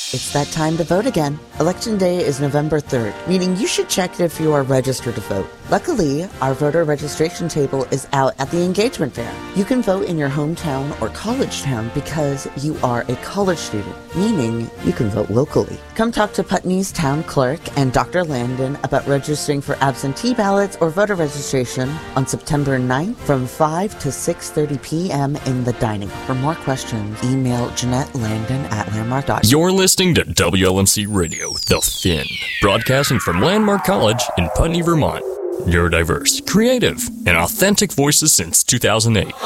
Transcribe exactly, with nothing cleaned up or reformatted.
It's that time to vote again. Election Day is November third, meaning you should check if you are registered to vote. Luckily, our voter registration table is out at the engagement fair. You can vote in your hometown or college town because you are a college student, meaning you can vote locally. Come talk to Putney's town clerk and Doctor Landon about registering for absentee ballots or voter registration on September ninth from five to six thirty p.m. in the dining room. For more questions, email Jeanette Landon at landmark dot com. You're listening to W L M C Radio, The Fin, broadcasting from Landmark College in Putney, Vermont. Neurodiverse, creative, and authentic voices since two thousand eight.